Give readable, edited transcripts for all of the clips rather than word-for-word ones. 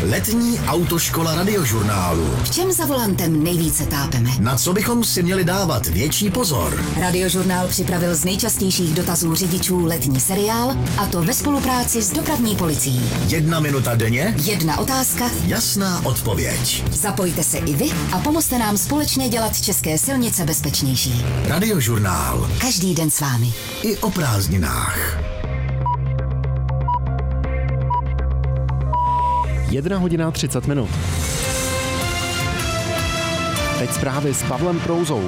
Letní autoškola Radiožurnálu. V čem za volantem nejvíce tápeme? Na co bychom si měli dávat větší pozor? Radiožurnál připravil z nejčastějších dotazů řidičů letní seriál, a to ve spolupráci s dopravní policií. 1 minuta denně, 1 otázka, jasná odpověď. Zapojte se i vy a pomozte nám společně dělat české silnice bezpečnější. Radiožurnál. Každý den s vámi. I o prázdninách. 1:30. Teď zprávy s Pavlem Prouzou.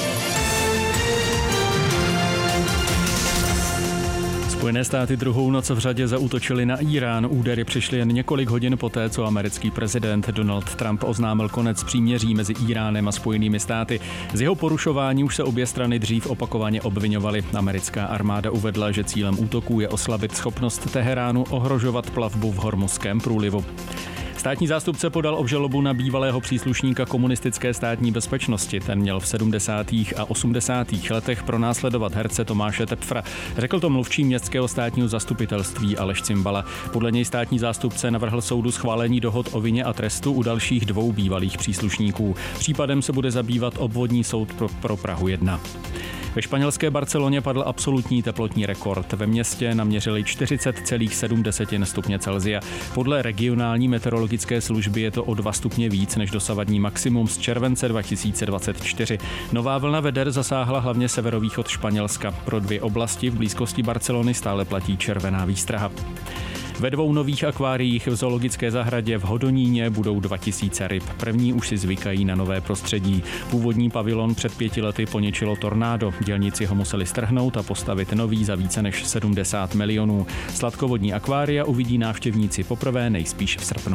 Spojené státy druhou noc v řadě zaútočily na Írán. Údery přišly jen několik hodin poté, co americký prezident Donald Trump oznámil konec příměří mezi Íránem a Spojenými státy. Z jeho porušování už se obě strany dřív opakovaně obviňovaly. Americká armáda uvedla, že cílem útoků je oslabit schopnost Teheránu ohrožovat plavbu v Hormuzském průlivu. Státní zástupce podal obžalobu na bývalého příslušníka komunistické státní bezpečnosti. Ten měl v 70. a 80. letech pronásledovat herce Tomáše Tepfra. Řekl to mluvčí městského státního zastupitelství Aleš Cimbala. Podle něj státní zástupce navrhl soudu schválení dohod o vině a trestu u dalších 2 bývalých příslušníků. Případem se bude zabývat obvodní soud pro Prahu 1. Ve španělské Barceloně padl absolutní teplotní rekord. Ve městě naměřili 40,7 stupně Celsia. Podle regionální meteorologické služby je to o 2 stupně víc než dosavadní maximum z července 2024. Nová vlna veder zasáhla hlavně severovýchod Španělska. Pro 2 oblasti v blízkosti Barcelony stále platí červená výstraha. Ve 2 nových akváriích v zoologické zahradě v Hodoníně budou 2000 ryb. První už si zvykají na nové prostředí. Původní pavilon před 5 lety poničilo tornádo. Dělníci ho museli strhnout a postavit nový za více než 70 milionů. Sladkovodní akvária uvidí návštěvníci poprvé nejspíš v srpnu.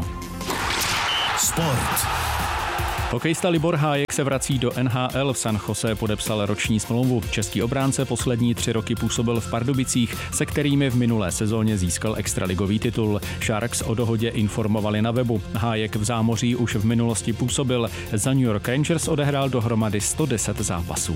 Sport. Hokejista Libor Hájek se vrací do NHL. V San Jose podepsal roční smlouvu. Český obránce poslední 3 roky působil v Pardubicích, se kterými v minulé sezóně získal extraligový titul. Sharks o dohodě informovali na webu. Hájek v zámoří už v minulosti působil. Za New York Rangers odehrál dohromady 110 zápasů.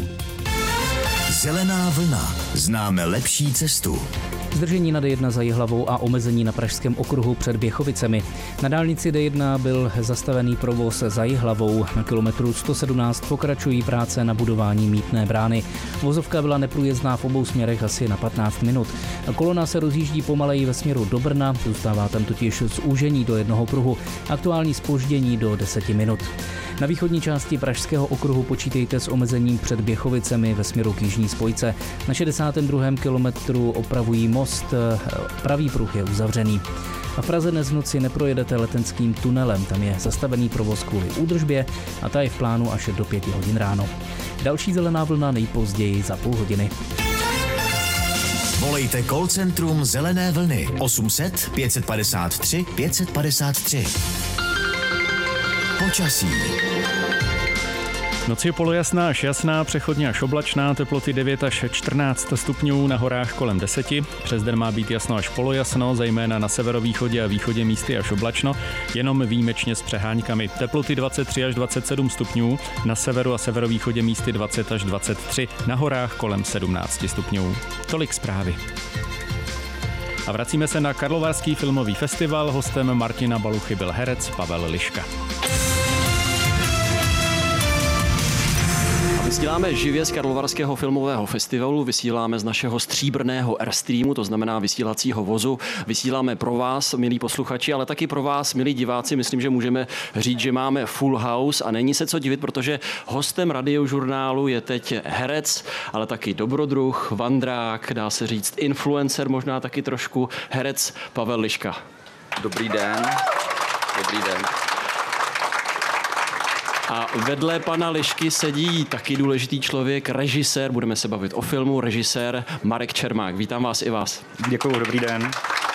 Zelená vlna. Známe lepší cestu. Zdržení na D1 za Jihlavou a omezení na pražském okruhu před Běchovicemi. Na dálnici D1 byl zastavený provoz za Jihlavou. Na kilometru 117 pokračují práce na budování mýtné brány. Vozovka byla neprůjezdná v obou směrech asi na 15 minut. Kolona se rozjíždí pomaleji ve směru do Brna, zůstává tam totiž zúžení do jednoho pruhu. Aktuální zpoždění do 10 minut. Na východní části pražského okruhu počítejte s omezením před Běchovicemi ve směru k jižní spojce. Na 62. kilometru opravují most, pravý pruh je uzavřený. A v Praze dnes v noci neprojedete Letenským tunelem, tam je zastavený provoz kvůli údržbě a ta je v plánu až do 5 hodin ráno. Další zelená vlna nejpozději za půl hodiny. Volejte call centrum Zelené vlny 800 553 553. Počasí. Noc je polojasná až jasná, přechodně až oblačná, teploty 9 až 14 stupňů, na horách kolem 10. Přes den má být jasno až polojasno, zejména na severovýchodě a východě místy až oblačno, jenom výjimečně s přeháňkami. Teploty 23 až 27 stupňů, na severu a severovýchodě místy 20 až 23, na horách kolem 17 stupňů. Tolik zprávy. A vracíme se na Karlovarský filmový festival. Hostem Martina Baluchy byl herec Pavel Liška. Vysíláme živě z Karlovarského filmového festivalu, vysíláme z našeho stříbrného Airstreamu, to znamená vysílacího vozu. Vysíláme pro vás, milí posluchači, ale taky pro vás, milí diváci. Myslím, že můžeme říct, že máme full house a není se co divit, protože hostem Radiožurnálu je teď herec, ale taky dobrodruh, vandrák, dá se říct influencer, možná taky trošku herec Pavel Liška. Dobrý den. Dobrý den. A vedle pana Lišky sedí taky důležitý člověk, režisér, budeme se bavit o filmu, režisér Marek Čermák. Vítám vás i vás. Děkuju, dobrý den.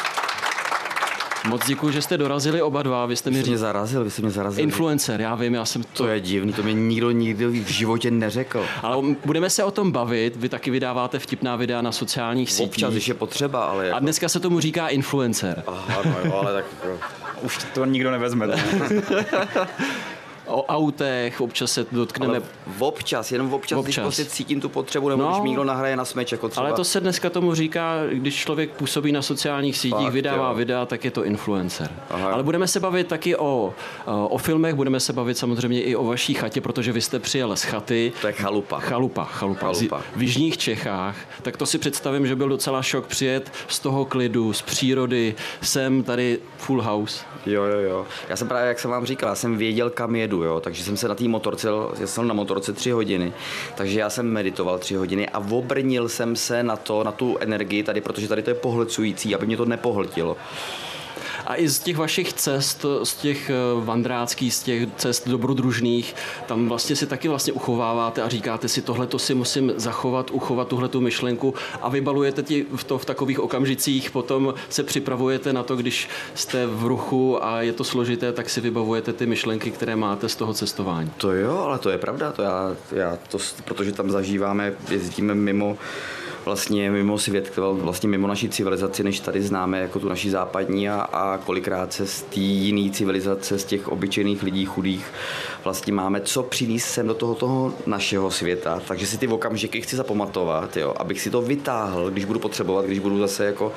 Moc děkuji, že jste dorazili oba dva. Vy jste mi mě zarazil. Influencer, já vím, já jsem to... To je divný, to mi nikdo nikdy v životě neřekl. Ale budeme se o tom bavit, vy taky vydáváte vtipná videa na sociálních sítích. Občas, když je potřeba, ale... A dneska se tomu říká influencer. Aha, no jo, ale tak už to nikdo nevezme. o autech, občas se dotkneme. Ale jenom občas, když prostě cítím tu potřebu, nebo když mi někdo nahraje na smeč, jako třeba. Ale to se dneska tomu říká, když člověk působí na sociálních sítích, Fakt, vydává jo. videa, tak je to influencer. Aha. Ale budeme se bavit taky o filmech, budeme se bavit samozřejmě i o vaší chatě, protože vy jste přijel z chaty. To je chalupa. Chalupa. V jižních Čechách. Tak to si představím, že byl docela šok přijet z toho klidu, z přírody, sem tady full house. Jo. Já jsem právě, jak jsem vám říkal, já jsem věděl, kam jedu, jo, takže jsem se na té motorce, já jsem na motorce 3 hodiny, takže já jsem meditoval 3 hodiny a obrnil jsem se na tu energii tady, protože tady to je pohlcující, aby mě to nepohltilo. A i z těch vašich cest, z těch vandráckých, z těch cest dobrodružných, tam vlastně si taky vlastně uchováváte a říkáte si, tohleto si musím zachovat, uchovat tuhletu myšlenku a vybalujete ti v takových okamžicích, potom se připravujete na to, když jste v ruchu a je to složité, tak si vybavujete ty myšlenky, které máte z toho cestování. To jo, ale to je pravda, protože tam zažíváme, jezdíme mimo svět, vlastně mimo naší civilizaci, než tady známe jako tu naší západní a kolikrát se z té jiné civilizace, z těch obyčejných lidí chudých vlastně máme co přinést sem do toho našeho světa, takže si ty okamžiky chci zapamatovat, jo, abych si to vytáhl, když budu potřebovat, když budu zase jako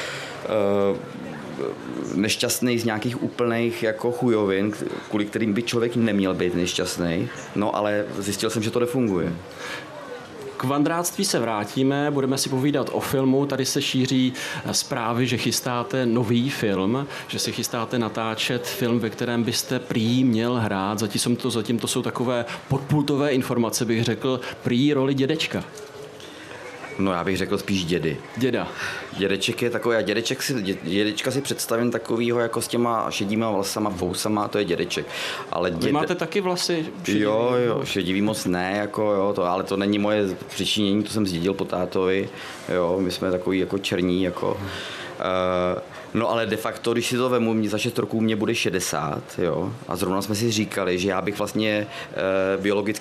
nešťastný z nějakých úplných jako chujovin, kvůli kterým by člověk neměl být nešťastný, no ale zjistil jsem, že to nefunguje. K vandráctví se vrátíme, budeme si povídat o filmu. Tady se šíří zprávy, že chystáte nový film, že si chystáte natáčet film, ve kterém byste prý měl hrát. Zatím to jsou takové podpultové informace, bych řekl, prý roli dědečka. No já bych řekl spíš dědy. Děda. Dědeček je takový, dědečka si představím takovýho jako s těma šedýma vlasama, fousama, to je dědeček. Ale Vy máte taky vlasy šedivý? Jo, šedivý moc ne, jako jo, ale to není moje přičinění, to jsem zdědil po tátovi, jo, my jsme takový jako černí, jako. No ale de facto, když si to vemu, za 6 roků mě bude 60, jo, a zrovna jsme si říkali, že já bych vlastně biologicky